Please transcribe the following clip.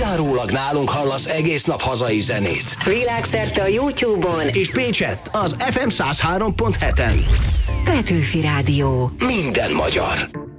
Kizárólag nálunk hallasz egész nap hazai zenét. Világszerte a YouTube-on és Pécsett az FM 103.7-en. Petőfi Rádió. Minden magyar.